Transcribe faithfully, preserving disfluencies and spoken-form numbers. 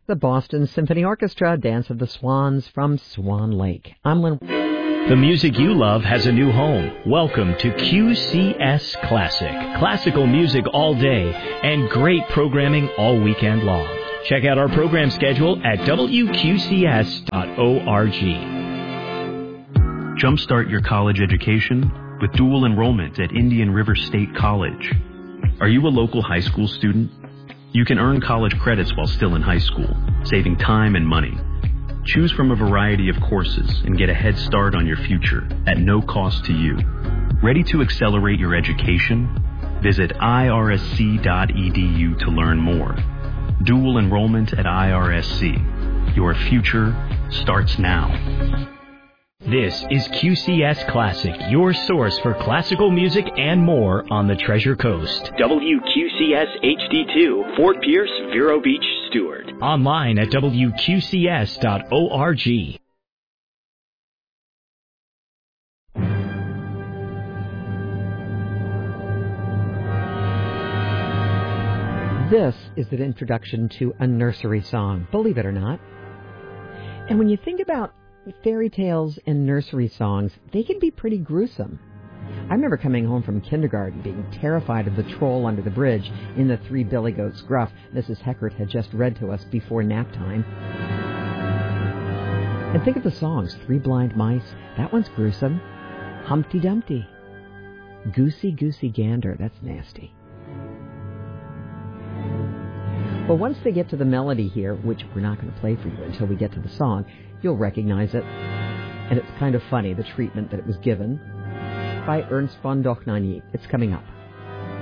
the Boston Symphony Orchestra, Dance of the Swans from Swan Lake. I'm Lynn. The music you love has a new home. Welcome to Q C S Classic. Classical music all day and great programming all weekend long. Check out our program schedule at W Q C S dot org. Jumpstart your college education with dual enrollment at Indian River State College. Are you a local high school student? You can earn college credits while still in high school, saving time and money. Choose from a variety of courses and get a head start on your future at no cost to you. Ready to accelerate your education? Visit I R S C dot E D U to learn more. Dual enrollment at I R S C. Your future starts now. This is Q C S Classic, your source for classical music and more on the Treasure Coast. W Q C S H D two, Fort Pierce, Vero Beach, Stewart. Online at W Q C S dot org. This is an introduction to a nursery song, believe it or not. And when you think about fairy tales and nursery songs, they can be pretty gruesome. I remember coming home from kindergarten being terrified of the troll under the bridge in the Three Billy Goats Gruff Missus Heckert had just read to us before nap time. And think of the songs. Three Blind Mice, that one's gruesome. Humpty Dumpty. Goosey Goosey Gander, that's nasty. Well, once they get to the melody here, which we're not going to play for you until we get to the song, you'll recognize it. And it's kind of funny, the treatment that it was given by Ernst von Dohnanyi. It's coming up.